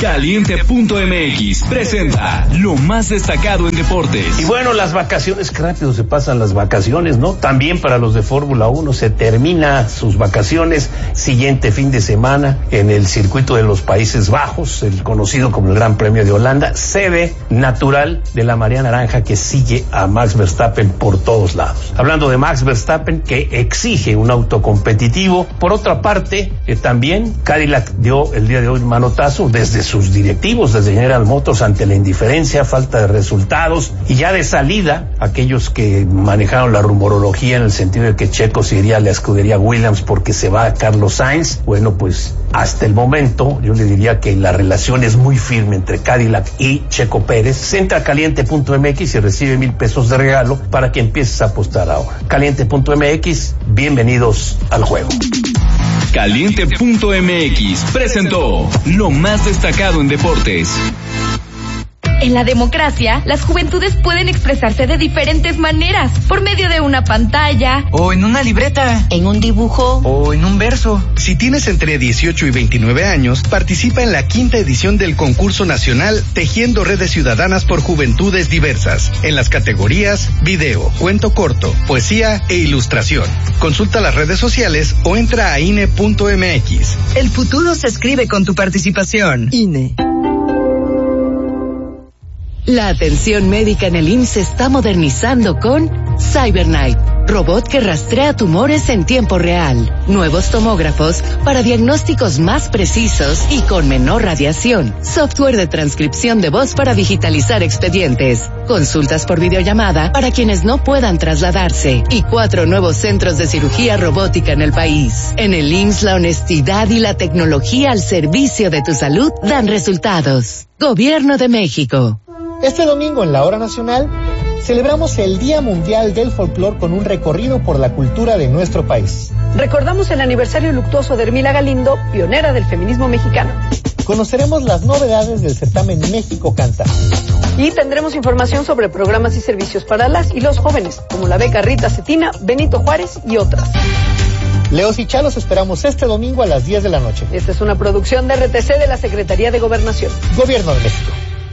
Caliente.mx presenta lo más destacado en deportes. Y bueno, las vacaciones, qué rápido se pasan las vacaciones, ¿no? También para los de Fórmula 1 se termina sus vacaciones, siguiente fin de semana en el circuito de los Países Bajos, el conocido como el Gran Premio de Holanda, sede natural de la marea naranja que sigue a Max Verstappen por todos lados. Hablando de Max Verstappen, que exige un auto competitivo. Por otra parte, también Cadillac dio el día de hoy manotazo desde sus directivos, desde General Motors, ante la indiferencia, falta de resultados, y ya de salida, aquellos que manejaron la rumorología en el sentido de que Checo se iría a la escudería Williams porque se va a Carlos Sainz. Bueno, pues hasta el momento yo le diría que la relación es muy firme entre Cadillac y Checo Pérez. Entra a Caliente.mx y recibe $1,000 de regalo para que empieces a apostar ahora. Caliente.mx, bienvenidos al juego. Caliente.mx presentó lo más destacado en deportes. En la democracia, las juventudes pueden expresarse de diferentes maneras, por medio de una pantalla, o en una libreta, en un dibujo, o en un verso. Si tienes entre 18 y 29 años, participa en la 5ª edición del concurso nacional Tejiendo Redes Ciudadanas por Juventudes Diversas, en las categorías video, cuento corto, poesía e ilustración. Consulta las redes sociales o entra a INE.mx. El futuro se escribe con tu participación. INE. La atención médica en el IMSS se está modernizando con CyberKnife, robot que rastrea tumores en tiempo real. Nuevos tomógrafos para diagnósticos más precisos y con menor radiación. Software de transcripción de voz para digitalizar expedientes. Consultas por videollamada para quienes no puedan trasladarse. Y 4 nuevos centros de cirugía robótica en el país. En el IMSS, la honestidad y la tecnología al servicio de tu salud dan resultados. Gobierno de México. Este domingo en la Hora Nacional celebramos el Día Mundial del Folclor con un recorrido por la cultura de nuestro país. Recordamos el aniversario luctuoso de Hermila Galindo, pionera del feminismo mexicano. Conoceremos las novedades del certamen México Canta. Y tendremos información sobre programas y servicios para las y los jóvenes, como la beca Rita Cetina, Benito Juárez y otras. Leos y Chalos esperamos este domingo a las 10 de la noche. Esta es una producción de RTC de la Secretaría de Gobernación. Gobierno de México.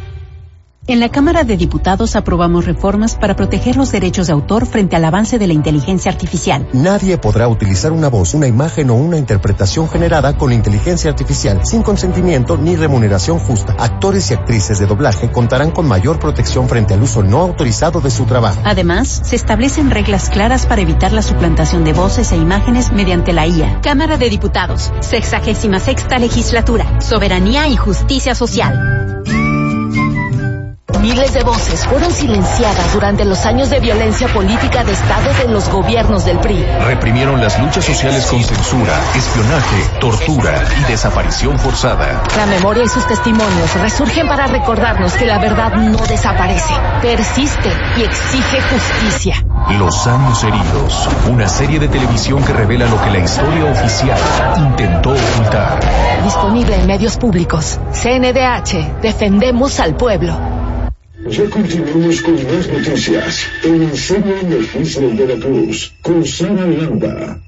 En la Cámara de Diputados aprobamos reformas para proteger los derechos de autor frente al avance de la inteligencia artificial. Nadie podrá utilizar una voz, una imagen o una interpretación generada con inteligencia artificial sin consentimiento ni remuneración justa. Actores y actrices de doblaje contarán con mayor protección frente al uso no autorizado de su trabajo. Además, se establecen reglas claras para evitar la suplantación de voces e imágenes mediante la IA. Cámara de Diputados, 66ª Legislatura, Soberanía y Justicia Social. Miles de voces fueron silenciadas durante los años de violencia política de Estado de los gobiernos del PRI. Reprimieron las luchas sociales con censura, espionaje, tortura y desaparición forzada. La memoria y sus testimonios resurgen para recordarnos que la verdad no desaparece, persiste y exige justicia. Los años heridos, una serie de televisión que revela lo que la historia oficial intentó ocultar. Disponible en medios públicos. CNDH, defendemos al pueblo. Ya continuamos con más noticias en Enseña Noticias de Veracruz con Sara Landa.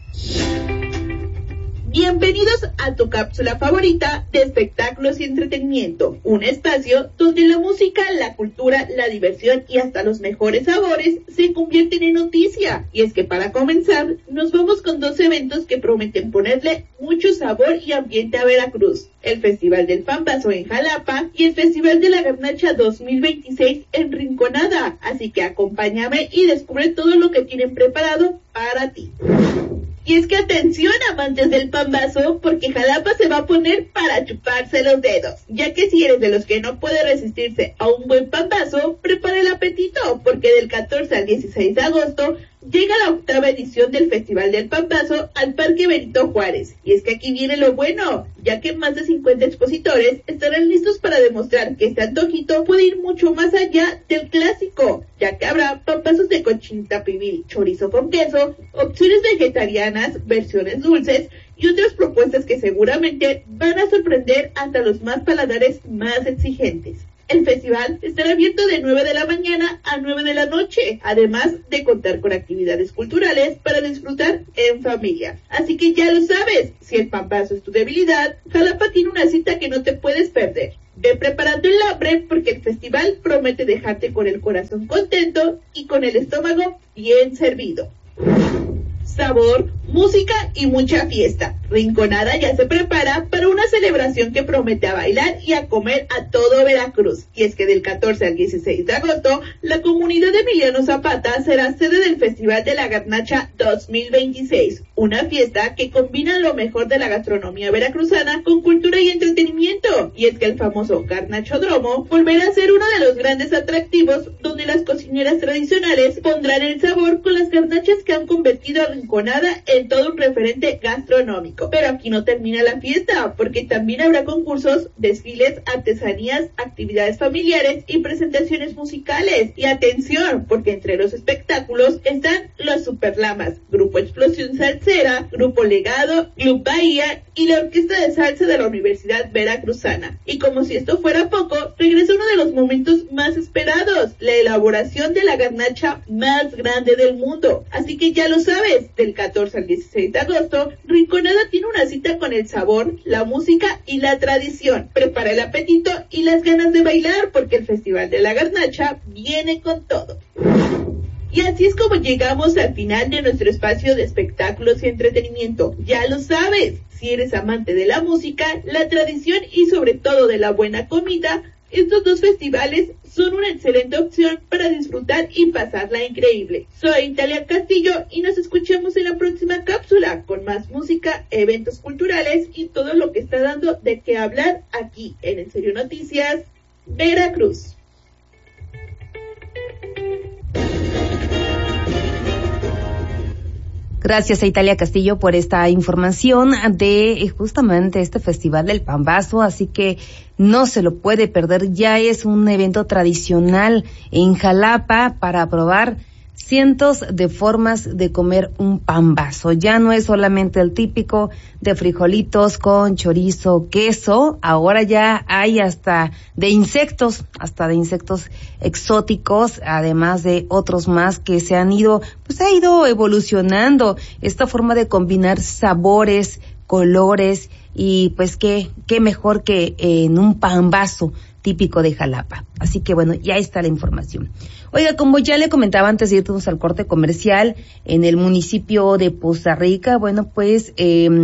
Bienvenidos a tu cápsula favorita de espectáculos y entretenimiento, un espacio donde la música, la cultura, la diversión y hasta los mejores sabores se convierten en noticia. Y es que para comenzar, nos vamos con 2 eventos que prometen ponerle mucho sabor y ambiente a Veracruz: el Festival del Pambazo en Jalapa y el Festival de la Garnacha 2026 en Rinconada. Así que acompáñame y descubre todo lo que tienen preparado para ti. Y es que atención, amantes del pambazo, porque Jalapa se va a poner para chuparse los dedos, ya que si eres de los que no puede resistirse a un buen pambazo, prepara el apetito, porque del 14 al 16 de agosto llega la 8ª edición del Festival del Pambazo al Parque Benito Juárez. Y es que aquí viene lo bueno, ya que más de 50 expositores estarán listos para demostrar que este antojito puede ir mucho más allá del clásico, ya que habrá pambazos de cochinita pibil, chorizo con queso, opciones vegetarianas, versiones dulces y otras propuestas que seguramente van a sorprender hasta los más paladares más exigentes. El festival estará abierto de 9 de la mañana a 9 de la noche, además de contar con actividades culturales para disfrutar en familia. Así que ya lo sabes, si el pambazo es tu debilidad, Jalapa tiene una cita que no te puedes perder. Ve preparando el hambre porque el festival promete dejarte con el corazón contento y con el estómago bien servido. Sabor, música y mucha fiesta. Rinconada ya se prepara para una celebración que promete a bailar y a comer a todo Veracruz. Y es que del 14 al 16 de agosto, la comunidad de Emiliano Zapata será sede del Festival de la Garnacha 2026, una fiesta que combina lo mejor de la gastronomía veracruzana con cultura y entretenimiento. Y es que el famoso Garnachodromo volverá a ser uno de los grandes atractivos donde las cocineras tradicionales pondrán el sabor con las garnachas que han convertido a Rinconada en todo un referente gastronómico. Pero aquí no termina la fiesta, porque también habrá concursos, desfiles, artesanías, actividades familiares y presentaciones musicales. Y atención, porque entre los espectáculos están los Superlamas, Grupo Explosión Salsera, Grupo Legado, Club Bahía y la Orquesta de Salsa de la Universidad Veracruzana. Y como si esto fuera poco, regresa uno de los momentos más esperados, la elaboración de la garnacha más grande del mundo. Así que ya lo sabes, del 14 al 16 de agosto, Rinconada tiene una cita con el sabor, la música y la tradición. Prepara el apetito y las ganas de bailar, porque el Festival de la Garnacha viene con todo. Y así es como llegamos al final de nuestro espacio de espectáculos y entretenimiento. Ya lo sabes, si eres amante de la música, la tradición y sobre todo de la buena comida, estos dos festivales son una excelente opción para disfrutar y pasarla increíble. Soy Italia Castillo y nos escuchamos en la próxima cápsula con más música, eventos culturales y todo lo que está dando de qué hablar aquí en En Serio Noticias, Veracruz. Gracias a Italia Castillo por esta información de justamente este Festival del Pambazo, así que no se lo puede perder. Ya es un evento tradicional en Jalapa para probar cientos de formas de comer un pambazo. Ya no es solamente el típico de frijolitos con chorizo, queso, ahora ya hay hasta de insectos exóticos, además de otros más que se han ido, pues ha ido evolucionando esta forma de combinar sabores, colores y pues qué mejor que en un pambazo típico de Jalapa. Así que bueno, ya está la información. Oiga, como ya le comentaba antes de irnos al corte comercial, en el municipio de Poza Rica, bueno, pues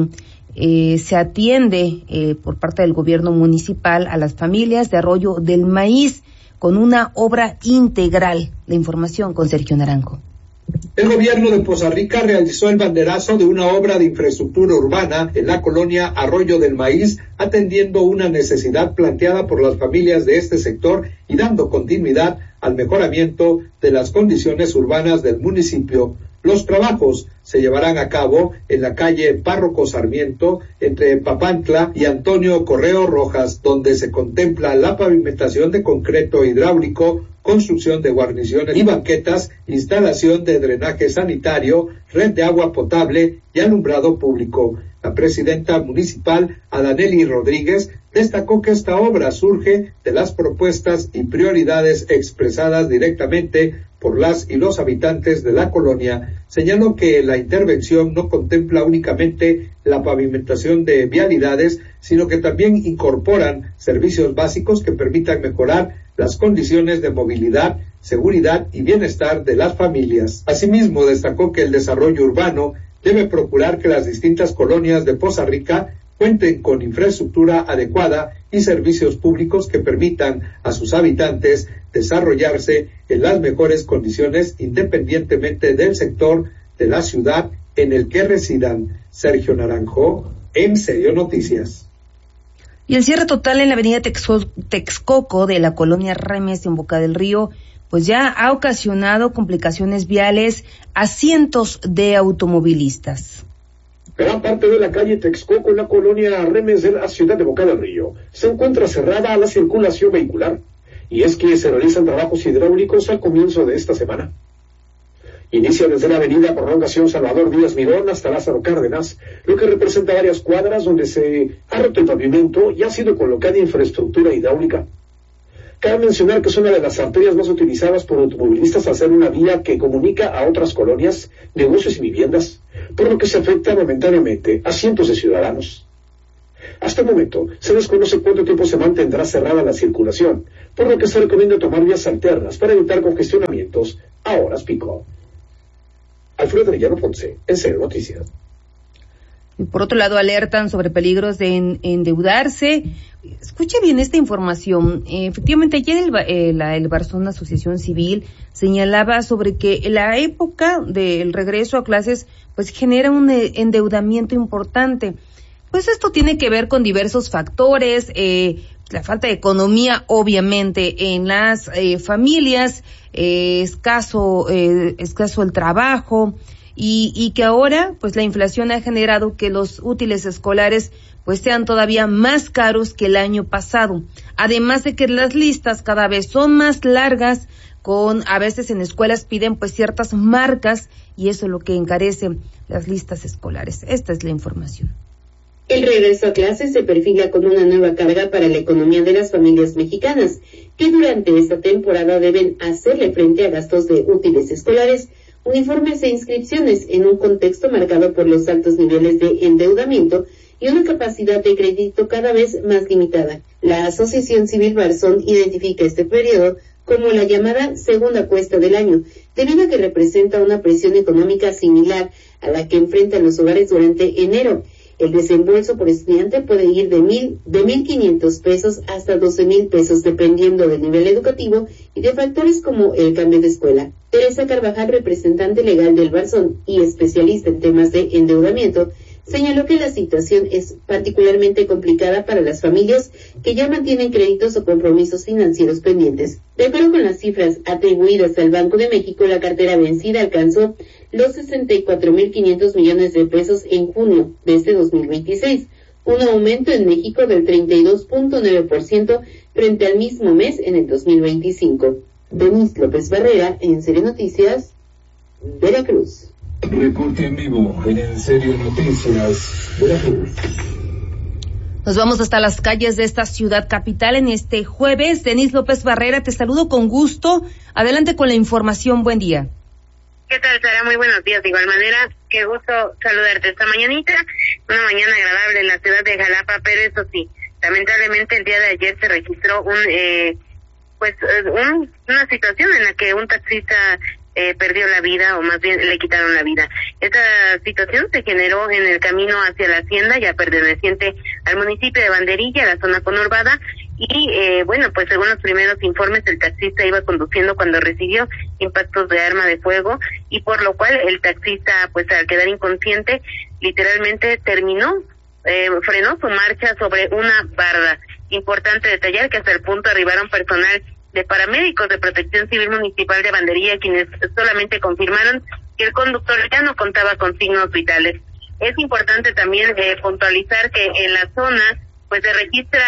se atiende por parte del gobierno municipal a las familias de Arroyo del Maíz con una obra integral. La información con Sergio Naranjo. El gobierno de Poza Rica realizó el banderazo de una obra de infraestructura urbana en la colonia Arroyo del Maíz, atendiendo una necesidad planteada por las familias de este sector y dando continuidad al mejoramiento de las condiciones urbanas del municipio. Los trabajos se llevarán a cabo en la calle Párroco Sarmiento, entre Papantla y Antonio Correo Rojas, donde se contempla la pavimentación de concreto hidráulico, construcción de guarniciones y banquetas, instalación de drenaje sanitario, red de agua potable y alumbrado público. La presidenta municipal, Adaneli Rodríguez, destacó que esta obra surge de las propuestas y prioridades expresadas directamente por las y los habitantes de la colonia. Señaló que la intervención no contempla únicamente la pavimentación de vialidades, sino que también incorporan servicios básicos que permitan mejorar las condiciones de movilidad, seguridad y bienestar de las familias. Asimismo, destacó que el desarrollo urbano debe procurar que las distintas colonias de Poza Rica cuenten con infraestructura adecuada y servicios públicos que permitan a sus habitantes desarrollarse en las mejores condiciones independientemente del sector de la ciudad en el que residan. Sergio Naranjo, En Serio Noticias. Y el cierre total en la avenida Texcoco de la colonia Remes en Boca del Río, pues ya ha ocasionado complicaciones viales a cientos de automovilistas. Gran parte de la calle Texcoco en la colonia Remes de la ciudad de Boca del Río se encuentra cerrada a la circulación vehicular, y es que se realizan trabajos hidráulicos al comienzo de esta semana. Inicia desde la avenida Prolongación Salvador Díaz Mirón hasta Lázaro Cárdenas, lo que representa varias cuadras donde se ha roto el pavimento y ha sido colocada infraestructura hidráulica. Cabe mencionar que es una de las arterias más utilizadas por automovilistas al ser una vía que comunica a otras colonias, negocios y viviendas, por lo que se afecta momentáneamente a cientos de ciudadanos. Hasta el momento, se desconoce cuánto tiempo se mantendrá cerrada la circulación, por lo que se recomienda tomar vías alternas para evitar congestionamientos a horas pico. Alfredo Arellano Ponce, en Cero Noticias. Y por otro lado, alertan sobre peligros de endeudarse. Escuche bien esta información. Efectivamente, ayer el Barzón Asociación Civil señalaba sobre que la época del regreso a clases pues genera un endeudamiento importante. Pues esto tiene que ver con diversos factores, la falta de economía, obviamente, en las familias, escaso el trabajo, y que ahora, pues la inflación ha generado que los útiles escolares pues sean todavía más caros que el año pasado. Además de que las listas cada vez son más largas, a veces en escuelas piden pues ciertas marcas, y eso es lo que encarece las listas escolares. Esta es la información. El regreso a clases se perfila con una nueva carga para la economía de las familias mexicanas, que durante esta temporada deben hacerle frente a gastos de útiles escolares, uniformes e inscripciones en un contexto marcado por los altos niveles de endeudamiento y una capacidad de crédito cada vez más limitada. La Asociación Civil Barzón identifica este periodo como la llamada segunda cuesta del año, debido a que representa una presión económica similar a la que enfrentan los hogares durante enero. El desembolso por estudiante puede ir de 1,500 pesos hasta 12,000 pesos, dependiendo del nivel educativo y de factores como el cambio de escuela. Teresa Carvajal, representante legal del Barzón y especialista en temas de endeudamiento, señaló que la situación es particularmente complicada para las familias que ya mantienen créditos o compromisos financieros pendientes. De acuerdo con las cifras atribuidas al Banco de México, la cartera vencida alcanzó los 64,500 millones de pesos en junio de este 2026, un aumento en México del 32.9% frente al mismo mes en el 2025. Denise López Barrera, en Serie Noticias, Veracruz. Reporte en vivo en Serio Noticias, Veracruz. Nos vamos hasta las calles de esta ciudad capital en este jueves. Denise López Barrera, te saludo con gusto. Adelante con la información. Buen día. ¿Qué tal, Sara? Muy buenos días. De igual manera, qué gusto saludarte esta mañanita. Una mañana agradable en la ciudad de Jalapa, pero eso sí, lamentablemente el día de ayer se registró una situación en la que un taxista perdió la vida, o más bien le quitaron la vida. Esta situación se generó en el camino hacia la hacienda, ya perteneciente al municipio de Banderilla, la zona conurbada, y pues según los primeros informes, el taxista iba conduciendo cuando recibió impactos de arma de fuego, y por lo cual el taxista, pues al quedar inconsciente, literalmente frenó su marcha sobre una barda. Importante detallar que hasta el punto arribaron personal de paramédicos de Protección Civil Municipal de Banderilla, quienes solamente confirmaron que el conductor ya no contaba con signos vitales. Es importante también puntualizar que en la zona pues se registra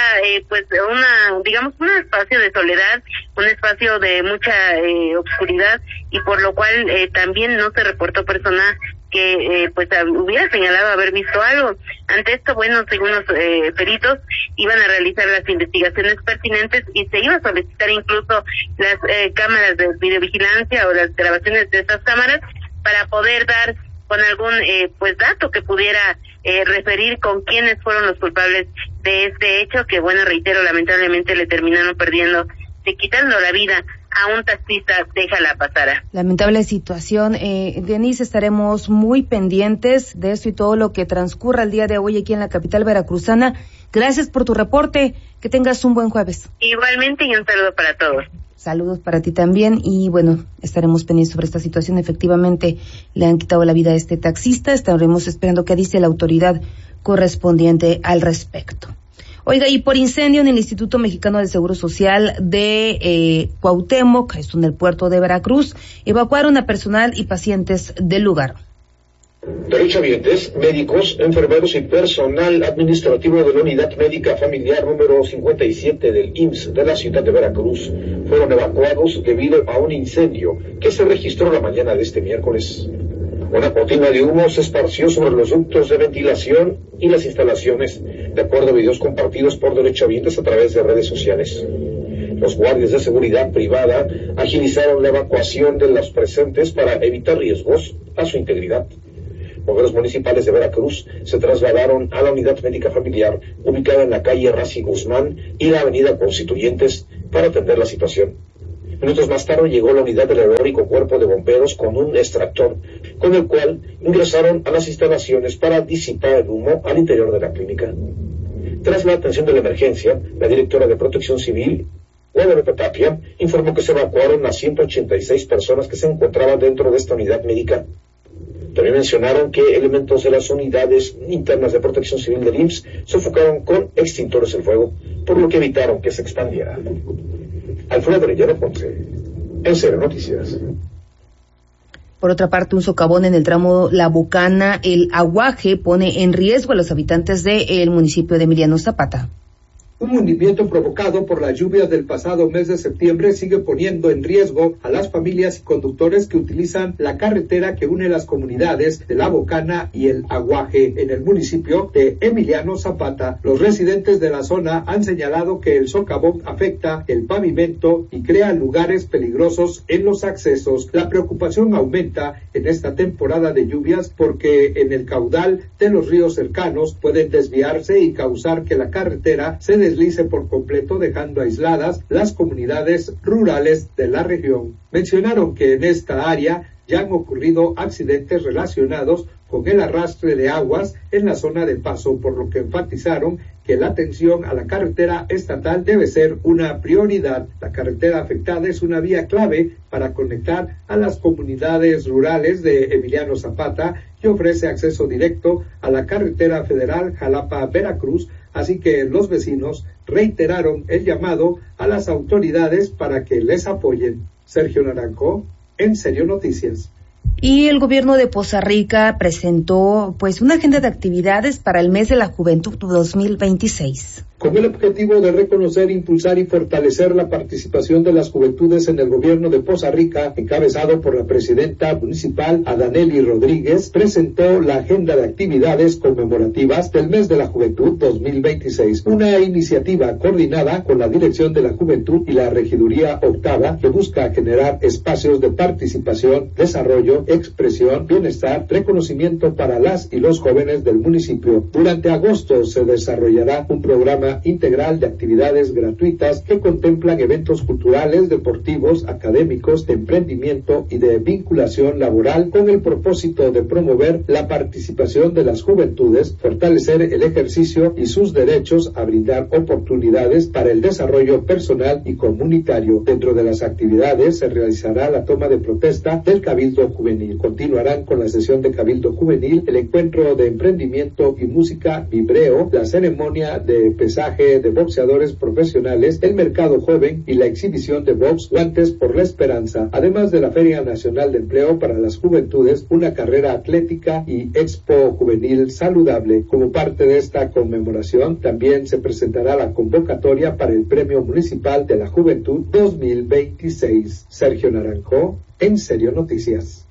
un espacio de soledad, un espacio de mucha oscuridad, y por lo cual también no se reportó persona que hubiera señalado haber visto algo. Ante esto, según los peritos, iban a realizar las investigaciones pertinentes y se iba a solicitar incluso las cámaras de videovigilancia o las grabaciones de esas cámaras para poder dar con algún dato que pudiera referir con quiénes fueron los culpables de este hecho que, reitero, lamentablemente le terminaron quitando la vida a un taxista de Jalapa, Sara. Lamentable situación. Denise, estaremos muy pendientes de esto y todo lo que transcurra el día de hoy aquí en la capital veracruzana. Gracias por tu reporte. Que tengas un buen jueves. Igualmente, y un saludo para todos. Saludos para ti también, y estaremos pendientes sobre esta situación. Efectivamente, le han quitado la vida a este taxista. Estaremos esperando qué dice la autoridad correspondiente al respecto. Oiga, y por incendio en el Instituto Mexicano del Seguro Social de Cuauhtémoc, esto en el puerto de Veracruz, evacuaron a personal y pacientes del lugar. Derechohabientes, médicos, enfermeros y personal administrativo de la Unidad Médica Familiar número 57 del IMSS de la ciudad de Veracruz fueron evacuados debido a un incendio que se registró la mañana de este miércoles. Una cortina de humo se esparció sobre los ductos de ventilación y las instalaciones, de acuerdo a videos compartidos por derechohabientes a través de redes sociales. Los guardias de seguridad privada agilizaron la evacuación de los presentes para evitar riesgos a su integridad. Bomberos municipales de Veracruz se trasladaron a la unidad médica familiar ubicada en la calle Raci Guzmán y la avenida Constituyentes para atender la situación. Minutos más tarde llegó la unidad del heroico cuerpo de bomberos con un extractor, con el cual ingresaron a las instalaciones para disipar el humo al interior de la clínica. Tras la atención de la emergencia, la directora de Protección Civil, Guadalupe Tapia, informó que se evacuaron a 186 personas que se encontraban dentro de esta unidad médica. También mencionaron que elementos de las unidades internas de Protección Civil del IMSS sofocaron con extintores el fuego, por lo que evitaron que se expandiera. Alfredo Arellano Ponce, NCR Noticias. Por otra parte, un socavón en el tramo La Bucana, el Aguaje, pone en riesgo a los habitantes del municipio de Emiliano Zapata. Un hundimiento provocado por las lluvias del pasado mes de septiembre sigue poniendo en riesgo a las familias y conductores que utilizan la carretera que une las comunidades de La Bocana y el Aguaje en el municipio de Emiliano Zapata. Los residentes de la zona han señalado que el socavón afecta el pavimento y crea lugares peligrosos en los accesos. La preocupación aumenta en esta temporada de lluvias porque en el caudal de los ríos cercanos pueden desviarse y causar que la carretera se deslice por completo, dejando aisladas las comunidades rurales de la región. Mencionaron que en esta área ya han ocurrido accidentes relacionados con el arrastre de aguas en la zona de paso, por lo que enfatizaron que la atención a la carretera estatal debe ser una prioridad. La carretera afectada es una vía clave para conectar a las comunidades rurales de Emiliano Zapata y ofrece acceso directo a la carretera federal Jalapa-Veracruz, así que los vecinos reiteraron el llamado a las autoridades para que les apoyen. Sergio Naranjo, NCR Noticias. Y el gobierno de Poza Rica presentó una agenda de actividades para el mes de la Juventud 2026. Con el objetivo de reconocer, impulsar y fortalecer la participación de las juventudes en el gobierno de Poza Rica, encabezado por la presidenta municipal Adaneli Rodríguez, presentó la agenda de actividades conmemorativas del mes de la Juventud 2026, una iniciativa coordinada con la Dirección de la Juventud y la Regiduría Octava que busca generar espacios de participación, desarrollo, expresión, bienestar, reconocimiento para las y los jóvenes del municipio. Durante agosto se desarrollará un programa integral de actividades gratuitas que contemplan eventos culturales, deportivos, académicos, de emprendimiento y de vinculación laboral con el propósito de promover la participación de las juventudes, fortalecer el ejercicio y sus derechos a brindar oportunidades para el desarrollo personal y comunitario. Dentro de las actividades se realizará la toma de protesta del Cabildo Juvenil. Continuarán con la sesión de Cabildo Juvenil, el encuentro de emprendimiento y música Vibreo, la ceremonia de pesaje de boxeadores profesionales, el mercado joven y la exhibición de box Guantes por la Esperanza, además de la Feria Nacional de Empleo para las Juventudes, una carrera atlética y expo juvenil saludable. Como parte de esta conmemoración, también se presentará la convocatoria para el Premio Municipal de la Juventud 2026. Sergio Naranjo, NCR Noticias.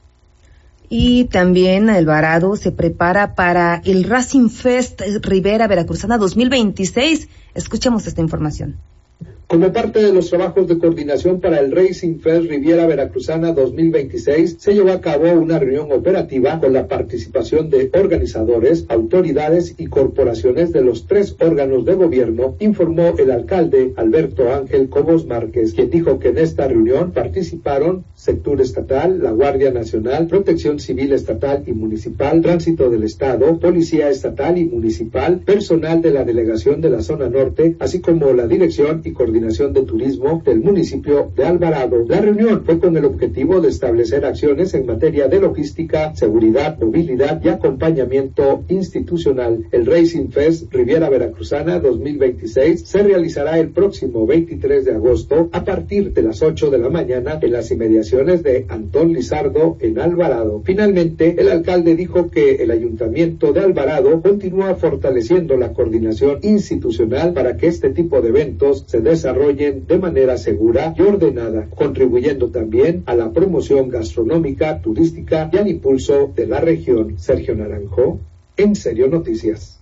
Y también Alvarado se prepara para el Racing Fest Rivera Veracruzana 2026. Escuchemos esta información. Como parte de los trabajos de coordinación para el Racing Fest Riviera Veracruzana 2026, se llevó a cabo una reunión operativa con la participación de organizadores, autoridades y corporaciones de los 3 órganos de gobierno, informó el alcalde Alberto Ángel Cobos Márquez, quien dijo que en esta reunión participaron sector estatal, la Guardia Nacional, Protección Civil Estatal y Municipal, Tránsito del Estado, Policía Estatal y Municipal, personal de la Delegación de la Zona Norte, así como la Dirección y Coordinación de Turismo del municipio de Alvarado. La reunión fue con el objetivo de establecer acciones en materia de logística, seguridad, movilidad y acompañamiento institucional. El Racing Fest Riviera Veracruzana 2026 se realizará el próximo 23 de agosto a partir de las 8 de la mañana en las inmediaciones de Antón Lizardo en Alvarado. Finalmente, el alcalde dijo que el Ayuntamiento de Alvarado continúa fortaleciendo la coordinación institucional para que este tipo de eventos se desarrollen de manera segura y ordenada, contribuyendo también a la promoción gastronómica, turística y al impulso de la región. Sergio Naranjo, NCR Noticias.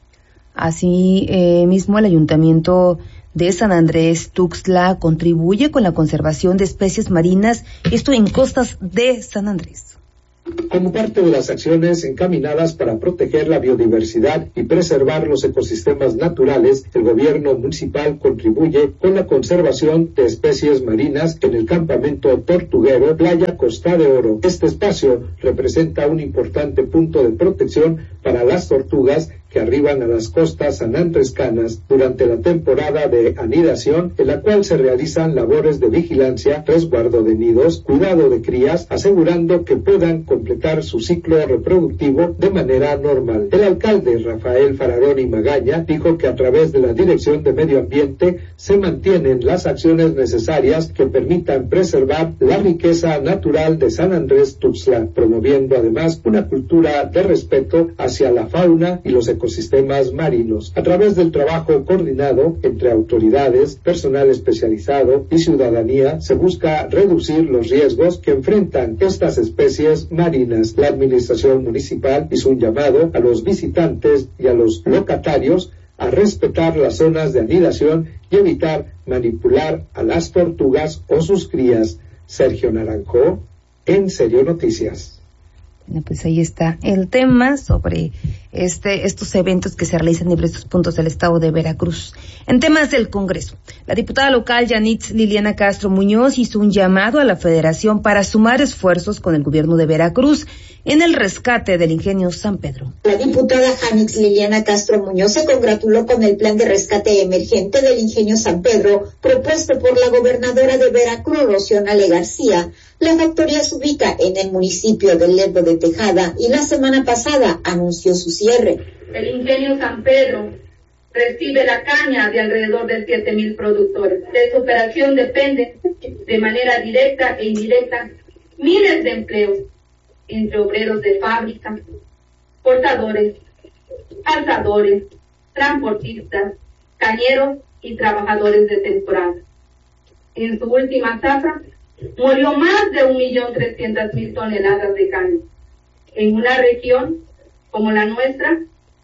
Así mismo, el Ayuntamiento de San Andrés Tuxtla contribuye con la conservación de especies marinas, esto en costas de San Andrés. Como parte de las acciones encaminadas para proteger la biodiversidad y preservar los ecosistemas naturales, el gobierno municipal contribuye con la conservación de especies marinas en el campamento tortuguero Playa Costa de Oro. Este espacio representa un importante punto de protección para las tortugas que arriban a las costas sanandrescanas durante la temporada de anidación, en la cual se realizan labores de vigilancia, resguardo de nidos, cuidado de crías, asegurando que puedan completar su ciclo reproductivo de manera normal. El alcalde Rafael Fararoni Magaña dijo que a través de la Dirección de Medio Ambiente se mantienen las acciones necesarias que permitan preservar la riqueza natural de San Andrés Tuxtla, promoviendo además una cultura de respeto hacia la fauna y los ecosistemas marinos. A través del trabajo coordinado entre autoridades, personal especializado y ciudadanía, se busca reducir los riesgos que enfrentan estas especies marinas. La administración municipal hizo un llamado a los visitantes y a los locatarios a respetar las zonas de anidación y evitar manipular a las tortugas o sus crías. Sergio Naranjo, En Serio Noticias. Bueno, pues ahí está el tema sobre estos eventos que se realizan en diversos puntos del estado de Veracruz. En temas del Congreso, la diputada local Yanitz Liliana Castro Muñoz hizo un llamado a la Federación para sumar esfuerzos con el gobierno de Veracruz en el rescate del ingenio San Pedro. La diputada Yanitz Liliana Castro Muñoz se congratuló con el plan de rescate emergente del ingenio San Pedro propuesto por la gobernadora de Veracruz, Rocío Nale García. La factoría se ubica en el municipio de Lerdo de Tejada y la semana pasada anunció su cierre. El ingenio San Pedro recibe la caña de alrededor de 7,000 productores. De su operación dependen de manera directa e indirecta miles de empleos entre obreros de fábrica, cortadores, alzadores, transportistas, cañeros y trabajadores de temporada. En su última zafra murió más de 1.300.000 toneladas de caña. En una región como la nuestra,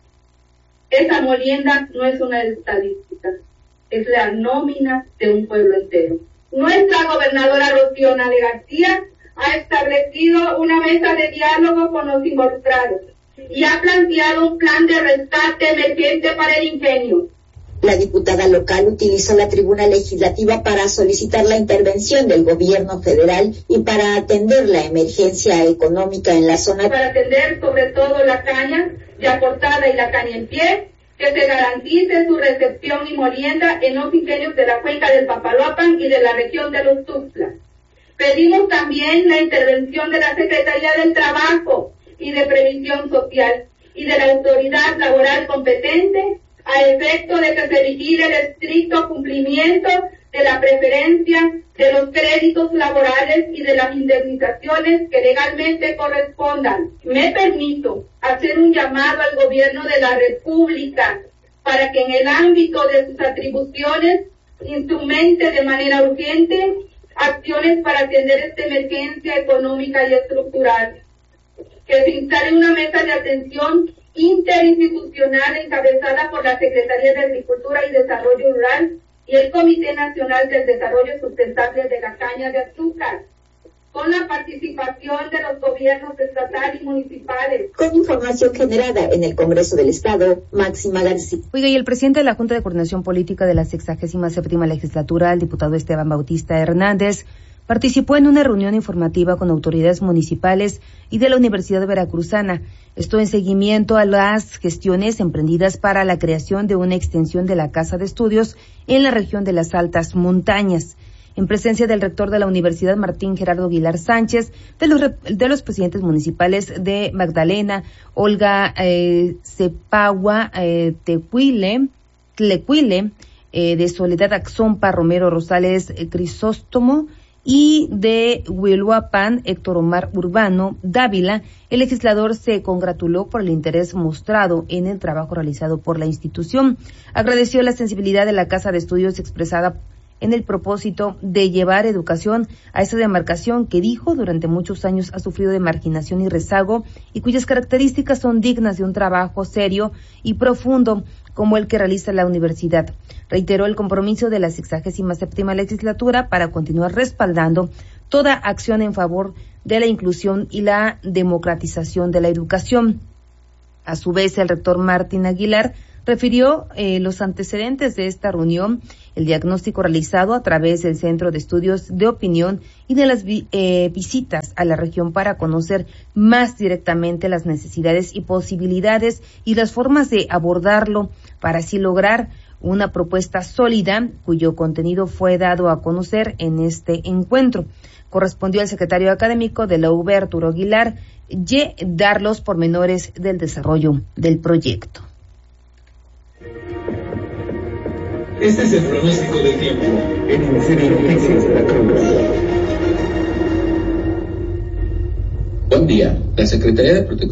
esa molienda no es una estadística, es la nómina de un pueblo entero. Nuestra gobernadora Rocío Nale García ha establecido una mesa de diálogo con los involucrados y ha planteado un plan de rescate emergente para el ingenio. La diputada local utilizó la tribuna legislativa para solicitar la intervención del gobierno federal y para atender la emergencia económica en la zona. Para atender sobre todo la caña ya cortada y la caña en pie, que se garantice su recepción y molienda en los ingenios de la cuenca del Papaloapan y de la región de los Tuxtlas. Pedimos también la intervención de la Secretaría del Trabajo y de Previsión Social y de la autoridad laboral competente a efecto de que se vigile el estricto cumplimiento de la preferencia, de los créditos laborales y de las indemnizaciones que legalmente correspondan. Me permito hacer un llamado al gobierno de la República para que en el ámbito de sus atribuciones instrumente de manera urgente acciones para atender esta emergencia económica y estructural. Que se instale una mesa de atención interinstitucional encabezada por la Secretaría de Agricultura y Desarrollo Rural y el Comité Nacional del Desarrollo Sustentable de la Caña de Azúcar, con la participación de los gobiernos estatal y municipales. Con información generada en el Congreso del Estado, Máxima García. Oiga, y el presidente de la Junta de Coordinación Política de la 67ª Legislatura, el diputado Esteban Bautista Hernández, participó en una reunión informativa con autoridades municipales y de la Universidad Veracruzana. Esto en seguimiento a las gestiones emprendidas para la creación de una extensión de la Casa de Estudios en la región de las Altas Montañas. En presencia del rector de la Universidad, Martín Gerardo Aguilar Sánchez, de los presidentes municipales de Magdalena, Olga Cepagua Tlecuile, de Soledad Axompa Romero Rosales Crisóstomo, y de Huiluapan, Héctor Omar Urbano Dávila, el legislador se congratuló por el interés mostrado en el trabajo realizado por la institución. Agradeció la sensibilidad de la Casa de Estudios expresada en el propósito de llevar educación a esa demarcación que, dijo, durante muchos años ha sufrido de marginación y rezago y cuyas características son dignas de un trabajo serio y profundo como el que realiza la universidad. Reiteró el compromiso de la 67ª Legislatura para continuar respaldando toda acción en favor de la inclusión y la democratización de la educación. A su vez, el rector Martín Aguilar refirió los antecedentes de esta reunión, el diagnóstico realizado a través del Centro de Estudios de Opinión y de las visitas a la región para conocer más directamente las necesidades y posibilidades y las formas de abordarlo para así lograr una propuesta sólida cuyo contenido fue dado a conocer en este encuentro. Correspondió al secretario académico de la UB, Arturo Aguilar, dar los pormenores del desarrollo del proyecto. Este es el pronóstico del tiempo en Incendio Noticias de la Cruz. Buen día. La Secretaría de Protección